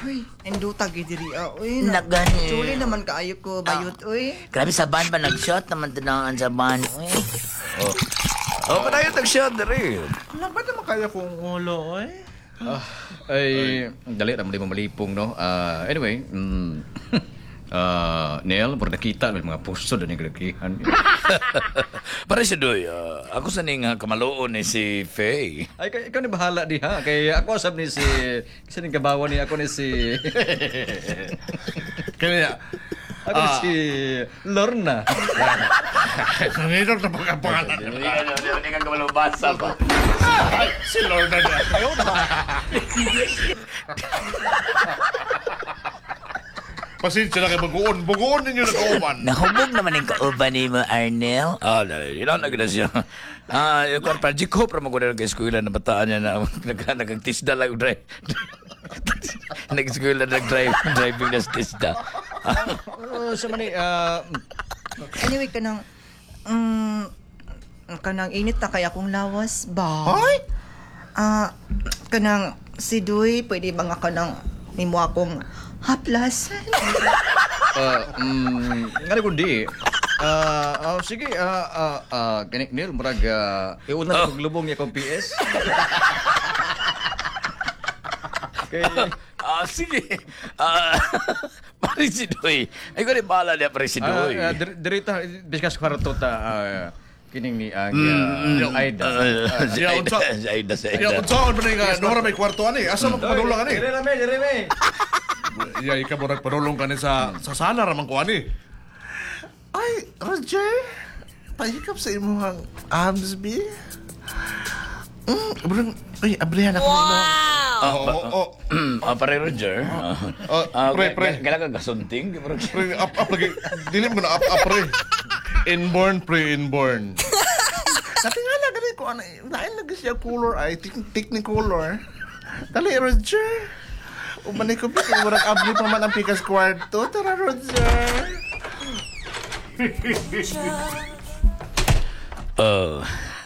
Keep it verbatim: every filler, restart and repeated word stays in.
Uy, induta gidiri ah. Uy, na- Nagani. Chuli naman kaayo ko bayot, uy. Grabe sa ban pa nag-shot naman tinangan sa ban. Uy. Oh, padayon nag-shot na rin. Wala ba naman kaya kong ulo, eh? Ay, dali naman di mo malipong, no? Ah, anyway, mm, ah, Neil, puro nakita may mga puso doon yung kalakihan. Pare si Doy, ah, ako sa ning ah, kamaloon ni si Faye. Ay, kay, ikaw ni bahala di ha. Kay ako asab ni si... Kasi ning kabawa ni ako ni si... Kaya, Ako ni si Lorna. nanito na pagkapangalan. Hindi ka nyo, hindi ka kamalubasa pa. Si Lord na niya. Ayaw na. Pasensya na kayo mag-uon. Mag-uon ninyo na kauman. Nahubog naman yung kauban ni mo, Arnel. Ah, dali, ilan na gina siya. Ah, yung kwan, parang jiko, para magkunan ng eskwela na bataan niya na nag- nagtisda lang drive. Nag-eskwela nag-drive, driving na sa tisda. Uh, sa mani, ah... Anyway, kanang... Mm, kanang init na kaya kong lawas ba? Ay! Ah, kanang si Duy, pwede ba nga kanang nimo akong haplasan? Ah, mm, nga kundi. Ah, ah, sige, ah, ah, ah, kanik Neil, murag, ah, iuna na kong lubong niya kong P S. Kay... Ah, sige. Ah, pare si Doy. Ay, ko rin bahala niya, pare si Ah, Doy. ah, dir- dirita, biskas kwarto ta, ah, kining ni Aga, Mm, Aida. Ah, si Yeah, Aida, unsa- si Aida, si Ya, Aida. unsaon ba na nga, nora may kwarto ani? Asa mo padulong ani? Dire rame, dire rame. Ya, ikaw mo nagpadulong ka ni sa sa sala ramang ko ani. Ay, Roger, pahikap sa imuhang arms, B. Mm, abrang, ay, abrihan ako wow! Ah, Oo, ba- oo, Ah, pare Roger. Ah, Ah, ah, pre, ga- pre. ga- Kailangan ka gasunting. di ba, Roger? pre, up, up, lagi. Dili mo na, up, up, pre. Inborn, pre-inborn. Sabi nga na, ganun ko, ano, lain lagi siya color, ay, tik, tik ni color. Dali, Roger. Umani ko, Pika, murag abli pa man ang Pika's kwarto. Tara, Roger. Oh,